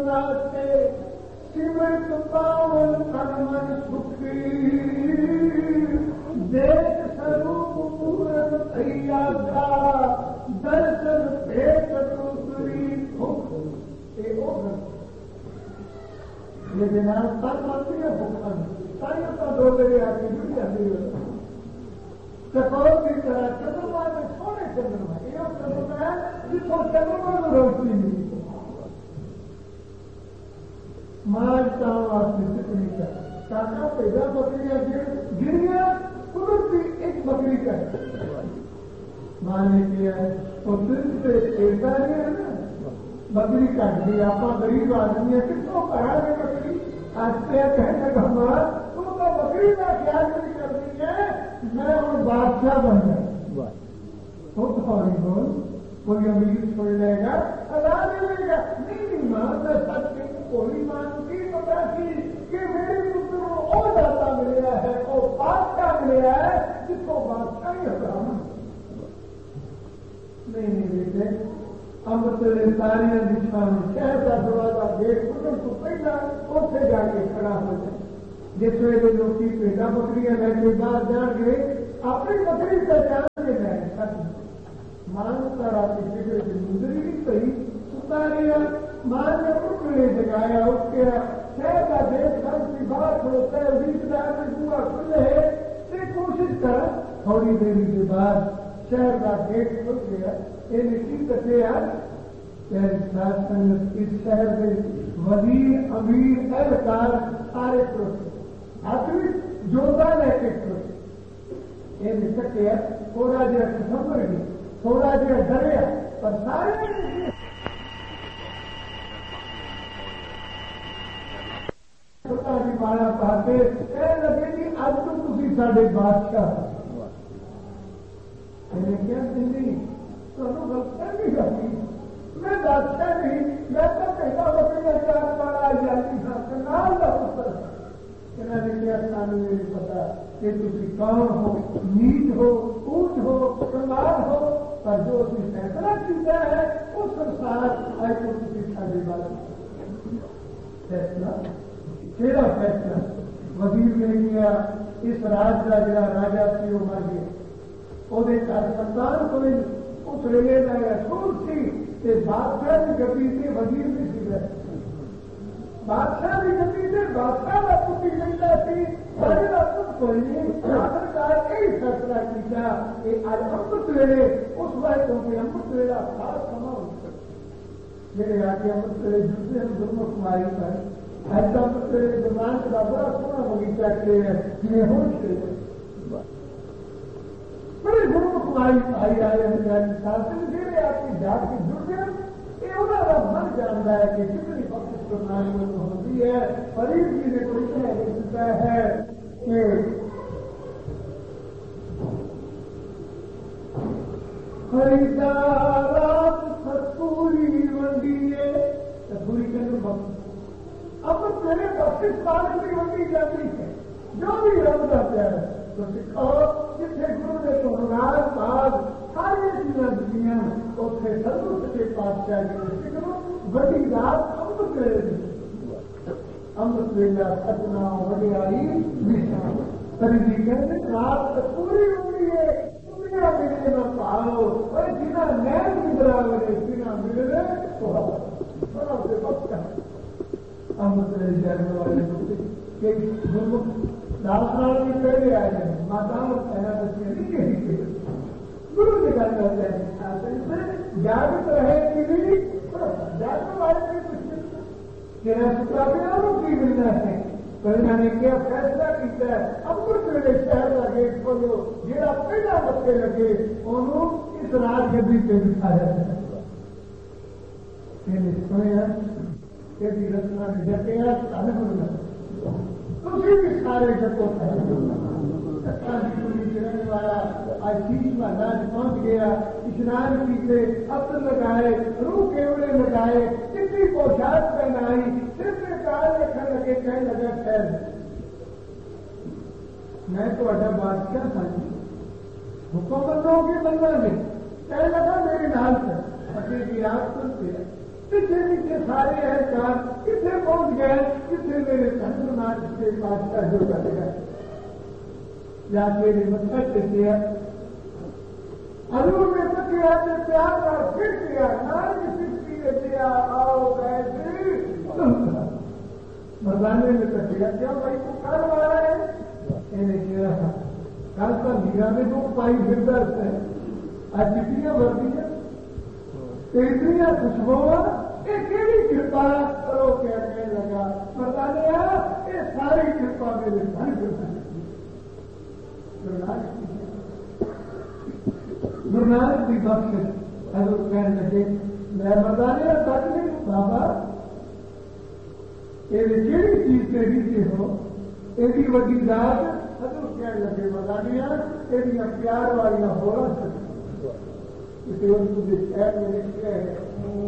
रास्ते सिमरत पावन तन मन सुखी देख स्वरूप पूरन भैया का दर्शन भेट दूसरी भूख ये बिना तन मंत्री है भूखन साइयों का दो मेरे आगे जुड़ी आती चकोर की तरह चंद्रमा में सोने चंद्रमा ये चंद्रमा है जिसको चंद्रमा में रोशनी मिली मारता वास्ते कितनी का काका पैदा बकरियां गिर गया कुदरती एक बकरी का माने किया है तो दिल से पैदा नहीं है ना बकरी काट दी आप गरीब आदमी है किसको कहा है बकरी आज से कहने का हमारा तुम तो बकरी का ख्याल नहीं कर दी है मैं और बादशाह बन जाए तो सॉरी बोल कोई अमीर छोड़ लेगा अदा मिलेगा नहीं मां मैं सच नहीं कोई मानती पता की कि मेरे पुत्र को और दाता मिला है और बादशाह मिला है जिसको बादशाह ही हराम नहीं बेटे अमृत सारिया दिशा में शहर का दरवाजा गेट खुलने तो पहला उसे जाके खड़ा हो जाए जिस वे लोग पेड़ा बकरियां लेके बाहर जान गए अपनी बकरी पहचान के जाए मानता राती फिक्र से गुजरी भी सही उतारिया मान ने उठने जगाया उठ गया शहर का देश धर्म की बात होता है रिश्तेदार में बुआ खुले है ये कोशिश कर थोड़ी देरी के बाद शहर का गेट खुल गया ये निश्चित करते इस शहर के वजीर अमीर एहलकार सारे आखिरी जोधा लेके ये निकटे थोड़ा जरा संभल गई थोड़ा जरा डरे पर सारे जी मारा पाते लगे जी अब तो तुम साढ़े बादशाह मैंने क्या नहीं तो गलत नहीं करती मैं बादशाह नहीं मैं तो कहता बकरी चार बार जाती नाम का पुत्र इन्होंने क्या सामने मेरे पता कि तुम कौन हो नीच हो ऊंच हो प्रमाद हो पर जो उसने फैसला किया है उस संसार आए तो किसी साढ़े बात फैसला तेरा फैसला वजीर ने किया इस राज का जरा राजा से मर गया ਉਹਦੇ ਘਰ ਸੰਤਾਨ ਕੋਈ ਉਸ ਵੇਲੇ ਦਾ ਅਸੂਲ ਸੀ ਤੇ ਬਾਦਸ਼ਾਹ ਦੀ ਗੱਦੀ ਤੇ ਵਜ਼ੀਰ ਵੀ ਸੀ ਬਾਦਸ਼ਾਹ ਦੀ ਗੱਦੀ ਤੇ ਬਾਦਸ਼ਾਹ ਦਾ ਪੁੱਤ ਕਹਿੰਦਾ ਸੀ ਸਾਡੇ ਦਾ ਪੁੱਤ ਕੋਈ ਨਹੀਂ ਆਖਰਕਾਰ ਇਹ ਫੈਸਲਾ ਕੀਤਾ ਕਿ ਅੱਜ ਅੰਮ੍ਰਿਤ ਵੇਲੇ ਉਸ ਵਾਰ ਤੋਂ ਕਿ ਅੰਮ੍ਰਿਤ ਵੇਲਾ ਖਾਸ ਸਮਾਂ ਹੁੰਦਾ ਜਿਹੜੇ ਆ ਕੇ ਅੰਮ੍ਰਿਤ ਵੇਲੇ ਜੁੜਦੇ ਹਨ ਦੋਨੋਂ ਕੁਮਾਰੀ ਪਰ ਅੱਜ ਦਾ ਅੰਮ੍ਰਿਤ ਵੇਲੇ ਜ਼ਮਾਨ ਦਾ ਬੜਾ ਸੋਹਣਾ ਬਗੀਚਾ ਕਿ ਜਿਵੇਂ ਹੁਣ बड़े गुरु कुमारी भाई आए शासन जेड़े आपकी जात की जुड़े ये उन्होंने मन जानता है कि कितनी बख्शिश प्रणाली होती है फरीद जी ने कोई लिखता है कि खरीदारात सतपूरी मंडिए पूरी कहने बख्शिश अब तेरे बख्शिश मार्ग की मंडी जाती है जो भी रब जाता है तो सिखो जिथे गुरु ने तुमनार बाग सारी चीज़ें दिखियां उसे सदगुरु सच्चे पातशाह जी ने सिखो बड़ी रात अमृत वेले अमृत वेला सतना वडियाई निशान तरी जी कहते रात पूरी हुई है दुनिया मिले न पाओ और जिना नैन की बराबर जिना मिले तो बड़ा से बख्शा अमृत वेले जाने वाले के गुरु दासनाल भी पहले आए हैं माताओं कहना बच्चे नहीं कही गुरु ने कहना चाहते हैं जागृत रहे कि नहीं जागृत वाले में कुछ तेरा सुप्रापियानों की मिलना है करुणा ने क्या फैसला किया है अमृत वेले शहर का गेट खोलो जेड़ा पहला बच्चे लगे उन्होंने इस राज गद्दी पे बिठाया सुने कि रचना में जटे अनुकूल तुझे भी सारे जगो रहने वाला आज 30वां राज पहुंच गया स्नान कीते अत्र लगाए रूह केवड़े लगाए चिट्ठी पोशाक पहनाई सिर में काल लिखन लगे कहने लगे खैर मैं तो अड्डा बादशाह था हुक्म बंदों के बनना में कहने लगा मेरे नाल से पति की रात सुनते पीछे पीछे सारे अहलकार پہنچ گئے جسے میرے چندر ناتھ کے بادشاہ جو کر گئے یا میرے متھر سے کیا حضور نے تو کیا کہ پیار اور پھر کیا نہ کسی نے دیا آؤ گئے مردانے نے تو کیا کیا بھائی تو کل والا ہے انہیں کیا تھا کل کا میرا میں جو پائی پھرتا رہتا ہے آج کتنی بڑھتی ہے اتنی خوشبو یہ کہڑی کرپا کرو کہنے لگا مردانے یہ ساری کرپا میرے گھر کرتا گرو نانک کی بخش حضرت کہنے لگے میں مردانے سچ نہیں بابا یہ کہڑی چیز تیری سے ہو ایڈی وڈی ذات حضرت کہنے لگے مردانیاں یہ پیار والی ہو رہا تجھے شہر میں لکھتے ہیں